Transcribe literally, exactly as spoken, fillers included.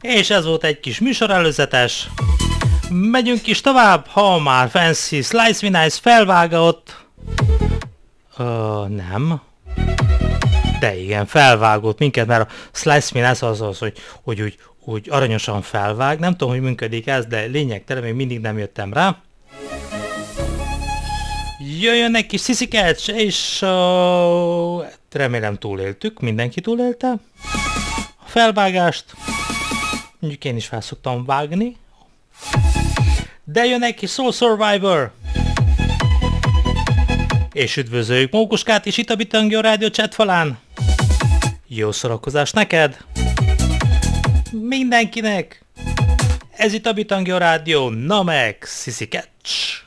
És ez volt egy kis műsorelőzetes. Megyünk is tovább, ha már Fancy Slice Me Nice felvágott. Uh, nem. De igen, felvágott minket, mert a Slice Me Nice az az, hogy, hogy úgy, úgy aranyosan felvág. Nem tudom, hogy működik ez, de lényegtelen, még mindig nem jöttem rá. Jöjjön egy kis Sissy Catch, és uh, remélem túléltük, mindenki túlélte a felvágást. Mondjuk én is fel szoktam vágni. De jön egy kis Soul Survivor. És üdvözöljük Mókuskát is itt a Bitangyo Rádió chatfalán. Jó szórakozás neked! Mindenkinek! Ez itt a Bitangyo Rádió, na meg Sissy Catch!